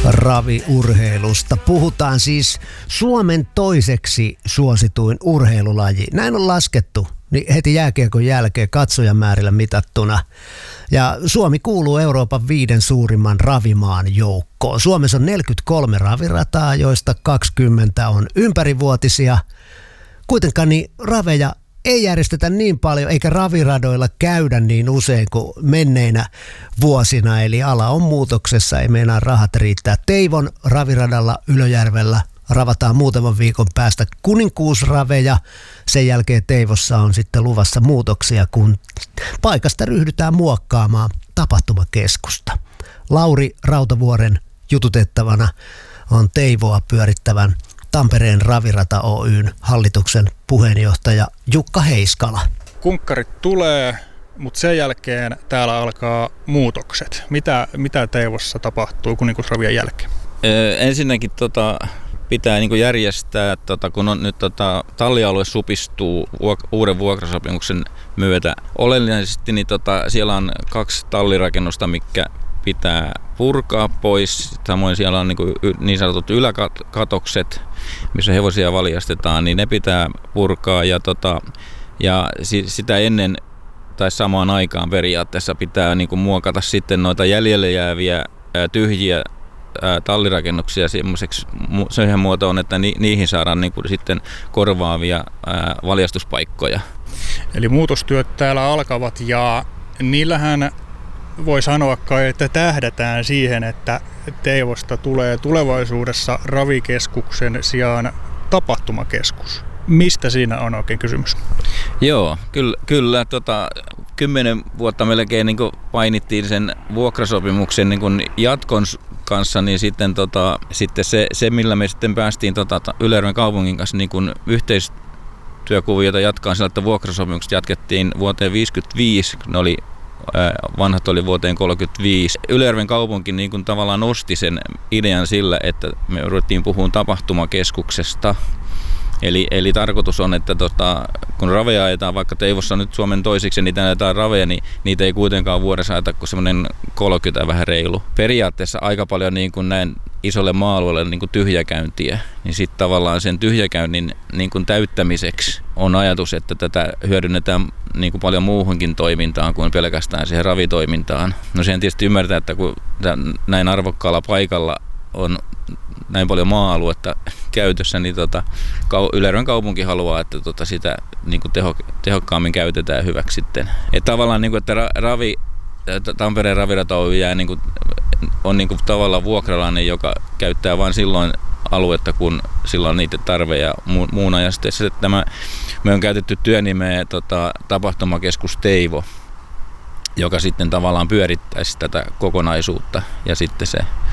Raviurheilusta. Puhutaan siis Suomen toiseksi suosituin urheilulaji. Näin on laskettu niin heti jääkiekon jälkeen katsojamäärillä mitattuna. Ja Suomi kuuluu Euroopan 5 suurimman ravimaan joukkoon. Suomessa on 43 ravirataa, joista 20 on ympärivuotisia. Kuitenkaan niin raveja ei järjestetä niin paljon eikä raviradoilla käydä niin usein kuin menneinä vuosina. Eli ala on muutoksessa, ei meinaa rahat riittää. Teivon raviradalla Ylöjärvellä ravataan muutaman viikon päästä kuninkuusraveja. Sen jälkeen Teivossa on sitten luvassa muutoksia, kun paikasta ryhdytään muokkaamaan tapahtumakeskusta. Lauri Rautavuoren jututettavana on Teivoa pyörittävän Tampereen Ravirata Oyn hallituksen puheenjohtaja Jukka Heiskala. Kunkkarit tulee, mutta sen jälkeen täällä alkaa muutokset. Mitä Teivossa tapahtuu kuninkuusravien jälkeen? Ensinnäkin pitää järjestää, kun on nyt tallialue supistuu uuden vuokrasopimuksen myötä. Oleellisesti niin siellä on 2 tallirakennusta, mitkä pitää purkaa pois. Samoin siellä on niin sanotut yläkatokset, missä hevosia valjastetaan, niin ne pitää purkaa. Ja sitä ennen tai samaan aikaan periaatteessa pitää muokata sitten noita jäljelle jääviä tyhjiä tallirakennuksia siihen muotoon, että niihin saadaan sitten korvaavia valjastuspaikkoja. Eli muutostyöt täällä alkavat ja niillähän voi sanoa kai, että tähdätään siihen, että Teivosta tulee tulevaisuudessa ravikeskuksen sijaan tapahtumakeskus. Mistä siinä on oikein kysymys? Joo, kyllä 10 vuotta melkein painittiin sen vuokrasopimuksen jatkon kanssa, niin sitten se millä me sitten päästiin Ylöjärven kaupungin kanssa yhteistyökuviota jatkaa sillä, että vuokrasopimukset jatkettiin vuoteen 1955, vanhat oli vuoteen 1935. Ylöjärven kaupunki tavallaan nosti sen idean sillä, että me ruvettiin puhumaan tapahtumakeskuksesta. Eli tarkoitus on, että kun raveja ajetaan, vaikka Teivossa nyt Suomen toisiksi, niitä ajetaan raveja, niin niitä ei kuitenkaan vuodessa ajeta kuin semmoinen 30 vähän reilu. Periaatteessa aika paljon näin isolle maa-alueelle tyhjäkäyntiä, niin sitten tavallaan sen tyhjäkäynnin täyttämiseksi on ajatus, että tätä hyödynnetään paljon muuhunkin toimintaan kuin pelkästään siihen ravitoimintaan. No sen tietysti ymmärtää, että kun näin arvokkaalla paikalla on näin paljon maa-aluetta käytössä, niin Ylöjärven kaupunki haluaa, että sitä tehokkaammin käytetään hyväksi sitten. Että tavallaan että Tampereen Ravirata Oy on tavallaan vuokralainen, joka käyttää vain silloin aluetta, kun sillä on niitä tarve ja muun ajasteessa. Me on käytetty työnimeä tapahtumakeskus Teivo, joka sitten tavallaan pyörittäisi tätä kokonaisuutta ja sitten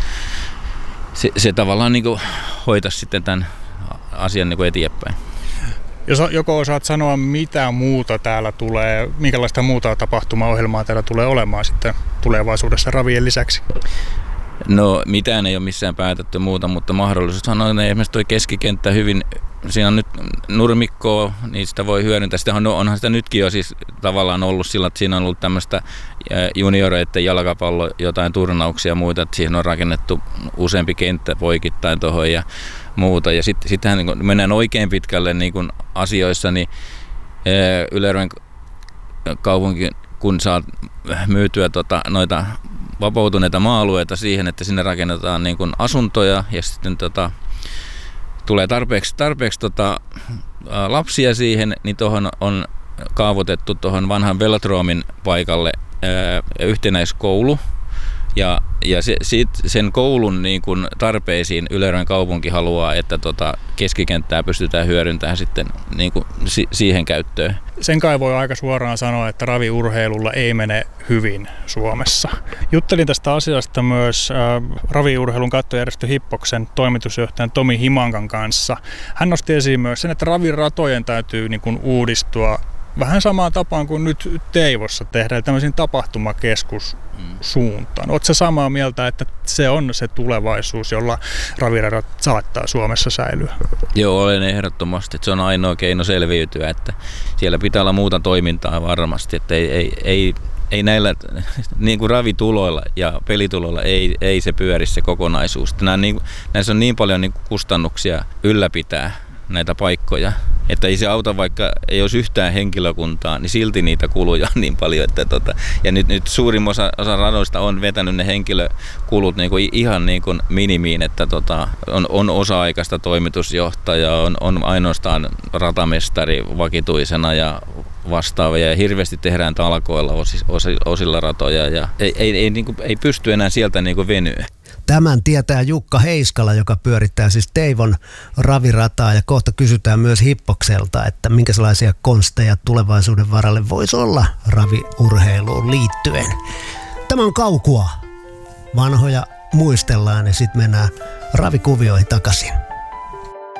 se tavallaan hoitaisi sitten tämän asian eteenpäin. Jos joko osaat sanoa, mitä muuta täällä tulee, minkälaista muuta tapahtumaohjelmaa täällä tulee olemaan sitten tulevaisuudessa ravien lisäksi? No mitään ei ole missään päätetty muuta, mutta mahdollisuus on, että esimerkiksi tuo keskikenttä hyvin, siinä on nyt nurmikkoa, niin sitä voi hyödyntää. Onhan sitä nytkin jo siis tavallaan ollut sillä, että siinä on ollut tämmöistä junioreiden jalkapallo, jotain turnauksia ja muita, että siihen on rakennettu useampi kenttä poikittain tuohon ja muuta. Ja sittenhän mennään oikein pitkälle asioissa, niin Ylöjärven kaupunki, kun saa myytyä noita vapautuneita maa-alueita siihen, että sinne rakennetaan asuntoja ja sitten tulee tarpeeksi lapsia siihen, niin tuohon on kaavoitettu tuohon vanhan velodroomin paikalle yhtenäiskoulu. Ja sen koulun tarpeisiin Ylöjärven kaupunki haluaa, että keskikenttää pystytään hyödyntämään sitten siihen käyttöön. Sen kai voi aika suoraan sanoa, että raviurheilulla ei mene hyvin Suomessa. Juttelin tästä asiasta myös raviurheilun kattojärjestö Hippoksen toimitusjohtajan Tomi Himankan kanssa. Hän nosti esiin myös sen, että raviratojen täytyy uudistua vähän samaan tapaan kuin nyt Teivossa tehdään, tämmöisiin tapahtumakeskussuuntaan. Oletko sä samaa mieltä, että se on se tulevaisuus, jolla raviradat saattaa Suomessa säilyä? Joo, olen ehdottomasti. Se on ainoa keino selviytyä, että siellä pitää olla muuta toimintaa varmasti. Että ei näillä niin kuin ravituloilla ja pelituloilla ei se pyöri se kokonaisuus. Näissä on niin paljon niin kuin kustannuksia ylläpitää näitä paikkoja, että ei se auta, vaikka ei olisi yhtään henkilökuntaa, niin silti niitä kuluja on niin paljon. Ja nyt suurin osa radoista on vetänyt ne henkilökulut niin kuin ihan niin kuin minimiin, että on osa-aikaista toimitusjohtajaa, on ainoastaan ratamestari vakituisena ja vastaavia, ja hirveästi tehdään talkoilla osilla ratoja, ja ei pysty enää sieltä niin kuin venyä. Tämän tietää Jukka Heiskala, joka pyörittää siis Teivon ravirataa, ja kohta kysytään myös Hippokselta, että minkälaisia konsteja tulevaisuuden varalle voisi olla raviurheiluun liittyen. Tämä on Kaukua. Vanhoja muistellaan ja sitten mennään ravikuvioihin takaisin.